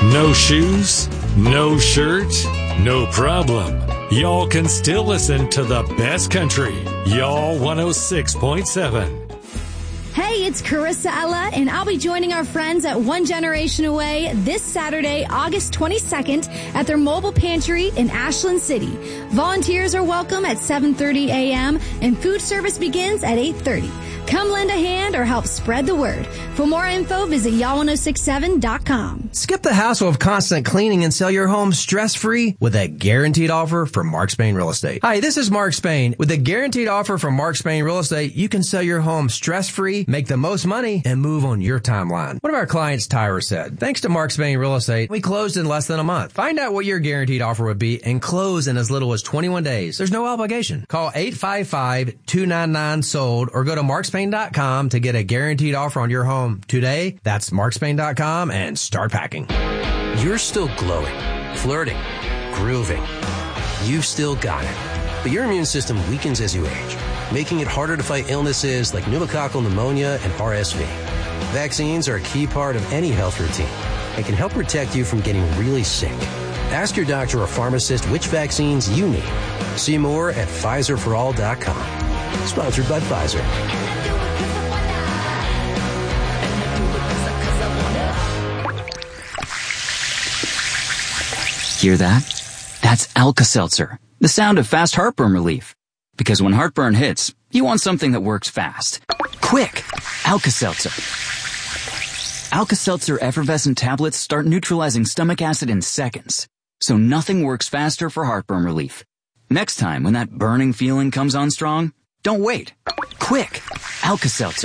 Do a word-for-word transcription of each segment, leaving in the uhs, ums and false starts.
No shoes? No shirt? No problem. Y'all can still listen to the best country. Y'all one oh six point seven. Hey, it's Carissa Ella, and I'll be joining our friends at One Generation Away this Saturday, August twenty-second, at their mobile pantry in Ashland City. Volunteers are welcome at seven thirty a.m., and food service begins at eight thirty. Come lend a hand or help spread the word. For more info, visit y'all one oh six seven dot com. Skip the hassle of constant cleaning and sell your home stress-free with a guaranteed offer from Mark Spain Real Estate. Hi, this is Mark Spain. With a guaranteed offer from Mark Spain Real Estate, you can sell your home stress-free, make the most money, and move on your timeline. One of our clients, Tyra, said, thanks to Mark Spain Real Estate, we closed in less than a month. Find out what your guaranteed offer would be and close in as little as twenty-one days. There's no obligation. Call eight five five, two nine nine, sold or go to mark spain dot com to get a guaranteed offer on your home today. That's mark spain dot com and start packing. You're still glowing, flirting, grooving. You've still got it. But your immune system weakens as you age, making it harder to fight illnesses like pneumococcal pneumonia and R S V. Vaccines are a key part of any health routine and can help protect you from getting really sick. Ask your doctor or pharmacist which vaccines you need. See more at Pfizer for all dot com. Sponsored by Pfizer. Hear that? That's Alka-Seltzer, the sound of fast heartburn relief. Because when heartburn hits, you want something that works fast. Quick! Alka-Seltzer. Alka-Seltzer effervescent tablets start neutralizing stomach acid in seconds, so nothing works faster for heartburn relief. Next time when that burning feeling comes on strong, don't wait. Quick! Alka-Seltzer.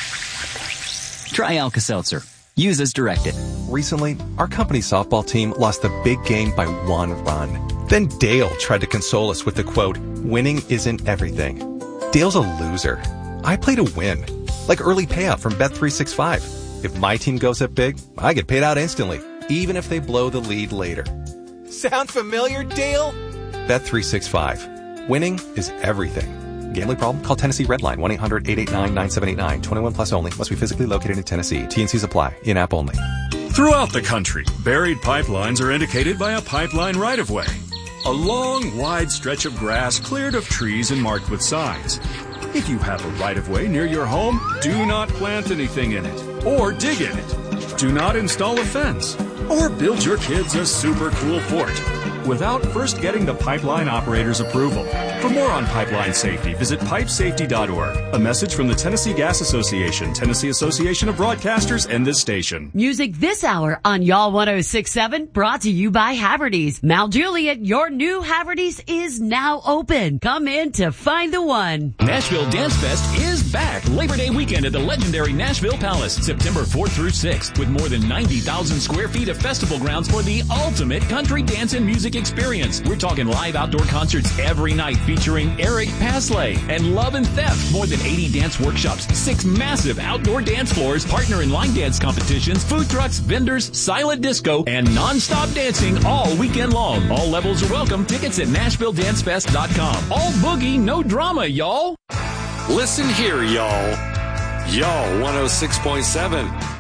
Try Alka-Seltzer. Use as directed. Recently, our company's softball team lost the big game by one run. Then Dale tried to console us with the quote, winning isn't everything. Dale's a loser. I play to win. Like early payout from Bet three sixty-five. If my team goes up big, I get paid out instantly, even if they blow the lead later. Sound familiar, Dale? Bet three sixty-five. Winning is everything. Gambling problem? Call Tennessee Redline, one eight hundred, eight eight nine, nine seven eight nine. twenty-one plus only. Must be physically located in Tennessee. T and Cs apply. In-app only. Throughout the country, buried pipelines are indicated by a pipeline right-of-way. A long, wide stretch of grass cleared of trees and marked with signs. If you have a right-of-way near your home, do not plant anything in it or dig in it. Do not install a fence or build your kids a super cool fort without first getting the pipeline operator's approval. For more on pipeline safety, visit pipe safety dot org. A message from the Tennessee Gas Association, Tennessee Association of Broadcasters, and this station. Music this hour on Y'all one oh six point seven, brought to you by Haverty's. Mal Juliet, your new Haverty's is now open. Come in to find the one. Nashville Dance Fest is back Labor Day weekend at the legendary Nashville Palace, September fourth through sixth, with more than ninety thousand square feet of festival grounds for the ultimate country dance and music experience. We're talking live outdoor concerts every night featuring Eric Pasley and Love and Theft. More than eighty dance workshops, six massive outdoor dance floors, partner and line dance competitions, food trucks, vendors, silent disco, and non-stop dancing all weekend long. All levels are welcome. Tickets at nashville dance fest dot com. All boogie, no drama, y'all. Listen here, y'all. Y'all one oh six point seven.